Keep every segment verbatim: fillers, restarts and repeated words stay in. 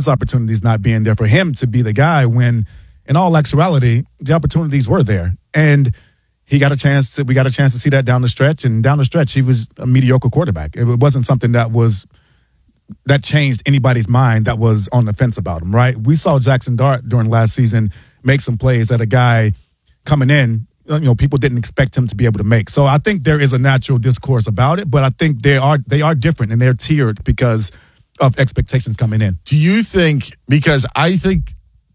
his opportunities not being there for him to be the guy when, in all actuality, the opportunities were there. And he got a chance to, we got a chance to see that down the stretch. And down the stretch, he was a mediocre quarterback. It wasn't something that was, that changed anybody's mind that was on the fence about him, right? We saw Jackson Dart during last season make some plays that a guy coming in, you know, people didn't expect him to be able to make. So I think there is a natural discourse about it, but I think they are they are different and they're tiered because of expectations coming in. Do you think, because I think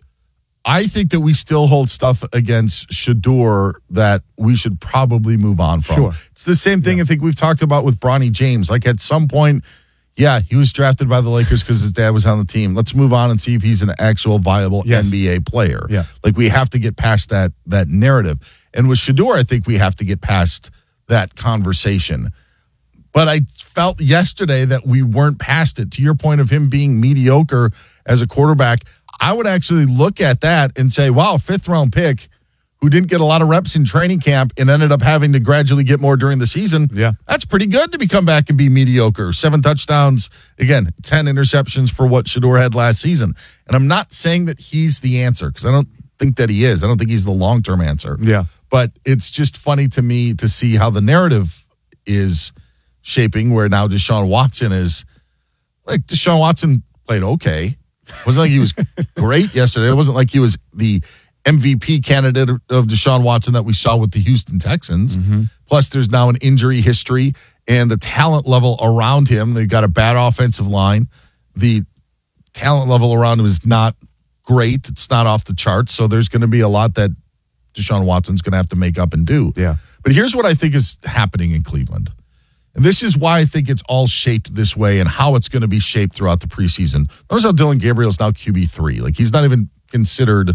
I think that we still hold stuff against Shedeur that we should probably move on from. Sure. It's the same thing yeah. I think we've talked about with Bronny James. Like at some point, yeah, he was drafted by the Lakers because his dad was on the team. Let's move on and see if he's an actual viable yes. N B A player. Yeah. Like we have to get past that that narrative. And with Shedeur, I think we have to get past that conversation. But I felt yesterday that we weren't past it. To your point of him being mediocre as a quarterback, I would actually look at that and say, wow, fifth round pick who didn't get a lot of reps in training camp and ended up having to gradually get more during the season. Yeah. That's pretty good to be come back and be mediocre. Seven touchdowns, again, ten interceptions for what Shedeur had last season. And I'm not saying that he's the answer because I don't think that he is. I don't think he's the long-term answer. Yeah. But it's just funny to me to see how the narrative is shaping where now Deshaun Watson is, like Deshaun Watson played okay. It wasn't like he was great yesterday. It wasn't like he was the M V P candidate of Deshaun Watson that we saw with the Houston Texans. Mm-hmm. Plus, there's now an injury history and the talent level around him. They've got a bad offensive line. The talent level around him is not great. It's not off the charts. So there's going to be a lot that Deshaun Watson's going to have to make up and do. Yeah. But here's what I think is happening in Cleveland. And this is why I think it's all shaped this way and how it's going to be shaped throughout the preseason. Notice how Dylan Gabriel is now Q B three. Like he's not even considered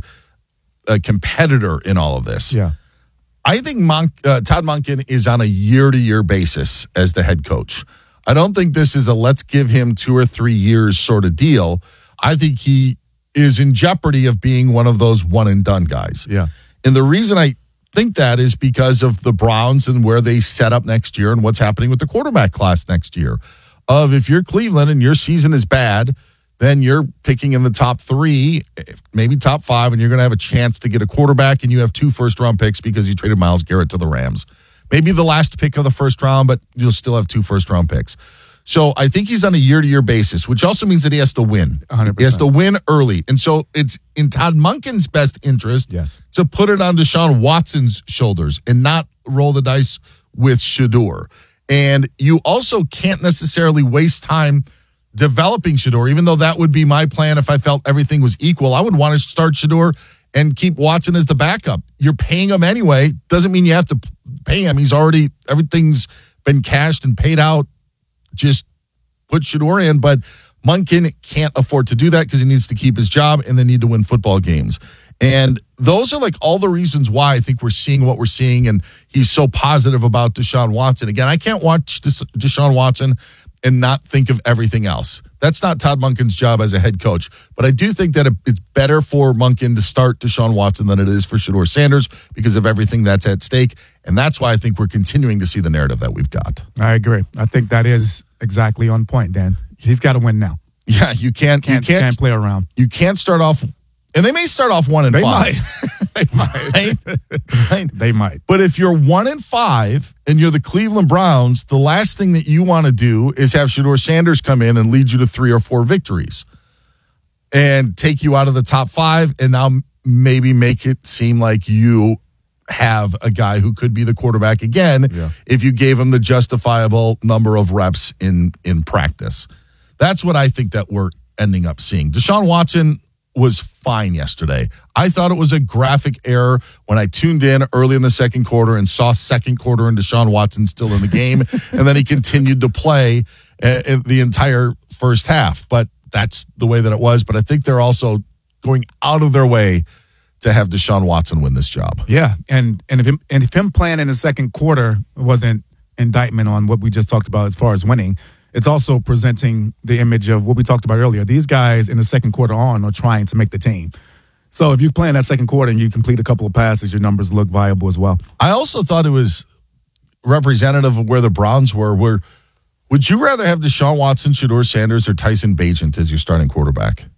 a competitor in all of this. Yeah. I think Monk, uh, Todd Monken is on a year-to-year basis as the head coach. I don't think this is a let's give him two or three years sort of deal. I think he is in jeopardy of being one of those one-and-done guys. Yeah. And the reason I think that is because of the Browns and where they set up next year and what's happening with the quarterback class next year. Of if you're Cleveland and your season is bad, then you're picking in the top three, maybe top five, and you're going to have a chance to get a quarterback, and you have two first-round picks because you traded Myles Garrett to the Rams. Maybe the last pick of the first round, but you'll still have two first-round picks. So I think he's on a year-to-year basis, which also means that he has to win. one hundred percent. He has to win early. And so it's in Todd Monken's best interest yes. to put it on Deshaun Watson's shoulders and not roll the dice with Shedeur. And you also can't necessarily waste time developing Shedeur, even though that would be my plan if I felt everything was equal. I would want to start Shedeur and keep Watson as the backup. You're paying him anyway. Doesn't mean you have to pay him. He's already, everything's been cashed and paid out. Just put Shedeur in, but Monken can't afford to do that because he needs to keep his job and they need to win football games. And those are like all the reasons why I think we're seeing what we're seeing, and he's so positive about Deshaun Watson. Again, I can't watch Deshaun Watson and not think of everything else. That's not Todd Monken's job as a head coach. But I do think that it's better for Monken to start Deshaun Watson than it is for Shedeur Sanders because of everything that's at stake. And that's why I think we're continuing to see the narrative that we've got. I agree. I think that is exactly on point, Dan. He's got to win now. Yeah, you can't, can't, you can't, can't play around. You can't start off, and they may start off one and they five. Might. they might. Right? Right? They might. But if you're one and five and you're the Cleveland Browns, the last thing that you want to do is have Shedeur Sanders come in and lead you to three or four victories and take you out of the top five and now maybe make it seem like you have a guy who could be the quarterback again yeah. if you gave him the justifiable number of reps in, in practice. That's what I think that we're ending up seeing. Deshaun Watson was fine yesterday. I thought it was a graphic error when I tuned in early in the second quarter and saw second quarter and Deshaun Watson still in the game, and then he continued to play uh, the entire first half. But that's the way that it was. But I think they're also going out of their way to have Deshaun Watson win this job. Yeah, and and if him, and if him playing in the second quarter wasn't indictment on what we just talked about as far as winning, it's also presenting the image of what we talked about earlier. These guys in the second quarter on are trying to make the team. So if you play in that second quarter and you complete a couple of passes, your numbers look viable as well. I also thought it was representative of where the Browns were. Where would you rather have Deshaun Watson, Shedeur Sanders, or Tyson Bagent as your starting quarterback?